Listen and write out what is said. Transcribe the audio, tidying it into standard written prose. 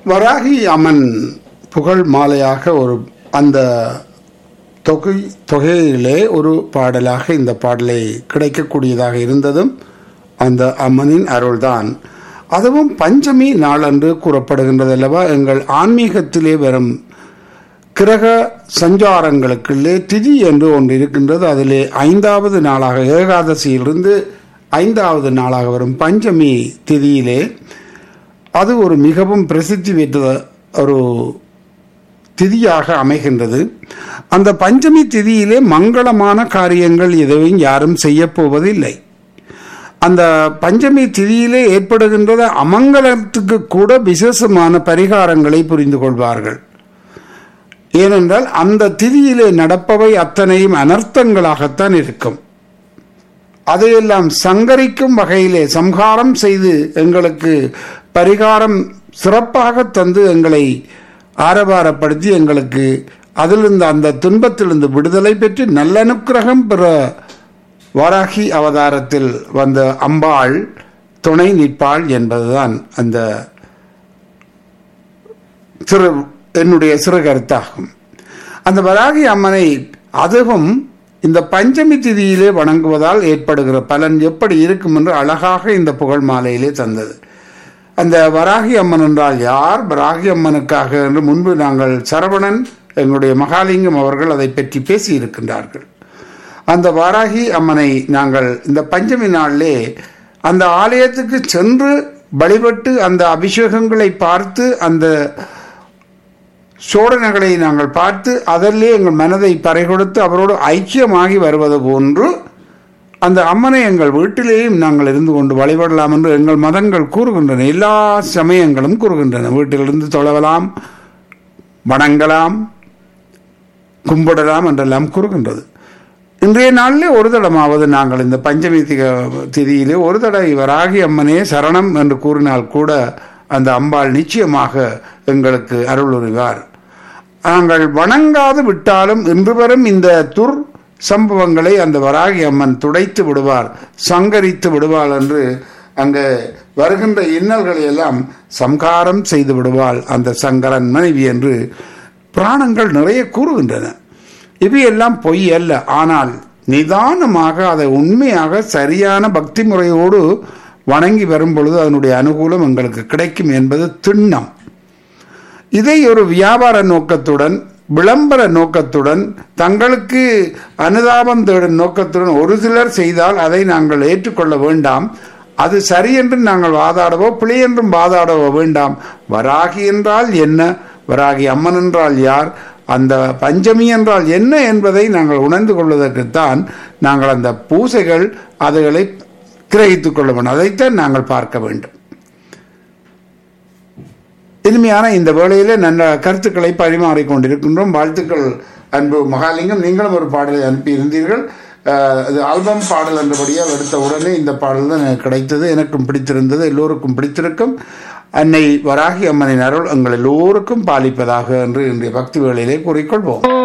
வராகி அம்மன் புகழ் மாலையாக ஒரு அந்த தொகையிலே ஒரு பாடலாக இந்த பாடலை கிடைக்கக்கூடியதாக இருந்ததும் அந்த அம்மனின் அருள்தான். அதுவும் பஞ்சமி நாளன்று கூறப்படுகின்றது அல்லவா. எங்கள் ஆன்மீகத்திலே வரும் கிரக சஞ்சாரங்களுக்குள்ளே திதி என்று ஒன்று இருக்கின்றது. அதிலே 5வது நாளாக, ஏகாதசியிலிருந்து 5வது நாளாக வரும் பஞ்சமி திதியிலே அது ஒரு மிகவும் பிரசித்தி பெற்ற ஒரு திதியாக அமைகின்றது. அந்த பஞ்சமி திதியிலே மங்களமான காரியங்கள் எதுவும் யாரும் செய்ய போவதில்லை. அந்த பஞ்சமி திதியிலே ஏற்படுகின்றது அமங்கலத்துக்கு கூட விசேஷமான பரிகாரங்களை புரிந்து கொள்வார்கள். ஏனென்றால் அந்த திதியிலே நடப்பவை அத்தனையும் அனர்த்தங்களாகத்தான் இருக்கும். அதையெல்லாம் சங்கரிக்கும் வகையிலே சம்ஹாரம் செய்து எங்களுக்கு பரிகாரம் சிறப்பாக தந்து எங்களை ஆரவாரப்படுத்தி எங்களுக்கு அதிலிருந்து அந்த துன்பத்திலிருந்து விடுதலை பெற்று நல்லனுக்கிரகம் பெற வராகி அவதாரத்தில் வந்த அம்பாள் துணை நிற்பாள் என்பதுதான் அந்த என்னுடைய சிறு கருத்தாகும். அந்த வராகி அம்மனை அதுவும் இந்த பஞ்சமி திதியிலே வணங்குவதால் ஏற்படுகிற பலன் எப்படி இருக்கும் என்று அழகாக இந்த புகழ் மாலையிலே தந்தது. அந்த வராகி அம்மன் என்றால் யார், வராகி அம்மனுக்காக என்று முன்பு நாங்கள் சரவணன் எங்களுடைய மகாலிங்கம் அவர்கள் அதை பற்றி பேசி இருக்கின்றார்கள். அந்த வராகி அம்மனை நாங்கள் இந்த பஞ்சமி நாளிலே அந்த ஆலயத்துக்கு சென்று வழிபட்டு அந்த அபிஷேகங்களை பார்த்து அந்த சோடனைகளை நாங்கள் பார்த்து அதிலே எங்கள் மனதை பறைகொடுத்து அவரோடு ஐக்கியமாகி வருவது போன்று அந்த அம்மனை எங்கள் வீட்டிலேயும் நாங்கள் இருந்து கொண்டு வழிபடலாம் என்று எங்கள் மதங்கள் கூறுகின்றன. எல்லா சமயங்களும் கூறுகின்றன. வீட்டிலிருந்து தொழலாம், வணங்கலாம், கும்பிடலாம் என்றெல்லாம் கூறுகின்றது. இன்றைய நாளிலே ஒரு தடமாவது நாங்கள் இந்த பஞ்சமி திதியிலே ஒரு தடவை வராகி அம்மனே சரணம் என்று கூறினால் கூட அந்த அம்பாள் நிச்சயமாக எங்களுக்கு அருள் புரிவார். நாங்கள் வணங்காது விட்டாலும் இன்று வரும் இந்த சம்பவங்களை அந்த வராகி அம்மன் துடைத்து விடுவார், சங்கரித்து விடுவாள் என்று அங்கு வருகின்ற இன்னல்களை எல்லாம் சம்காரம் செய்து விடுவாள் அந்த சங்கரன் மனைவி என்று புராணங்கள் நிறைய கூறுகின்றன. இவையெல்லாம் பொய் அல்ல. ஆனால் நிதானமாக அதை உண்மையாக சரியான பக்தி முறையோடு வணங்கி வரும் பொழுது அதனுடைய அனுகூலம் எங்களுக்கு கிடைக்கும் என்பது திண்ணம். இதை ஒரு வியாபார நோக்கத்துடன், விளம்பர நோக்கத்துடன், தங்களுக்கு அனுதாபம் தேடும் நோக்கத்துடன் ஒரு சிலர் செய்தால் அதை நாங்கள் ஏற்றுக்கொள்ள வேண்டாம். அது சரி என்று நாங்கள் வாதாடவோ பிழை என்றும் வாதாடவோ வேண்டாம். வராகி என்றால் என்ன, வராகி அம்மன் என்றால் யார், அந்த பஞ்சமி என்றால் என்ன என்பதை நாங்கள் உணர்ந்து கொள்வதற்குத்தான் நாங்கள் அந்த பூசைகள் அதுகளை கிரகித்துக் கொள்ள வேண்டும். அதைத்தான் நாங்கள் பார்க்க வேண்டும். இனிமையான இந்த வேளையிலே நல்ல கருத்துக்களை பரிமாறிக்கொண்டிருக்கின்றோம். வாழ்த்துக்கள் அன்பு மகாலிங்கம். நீங்களும் ஒரு பாடலை அனுப்பி இருந்தீர்கள். அது ஆல்பம் பாடல் என்றபடியால் எடுத்த உடனே இந்த பாடல் தான் எனக்கு கிடைத்தது. எனக்கும் பிடித்திருந்தது, எல்லோருக்கும் பிடித்திருக்கும். அன்னை வராகி அம்மனின் அருள் எங்கள் எல்லோருக்கும் பாலிப்பதாக என்று இன்றைய பக்தி வேளையிலே கூறிக்கொள்வோம்.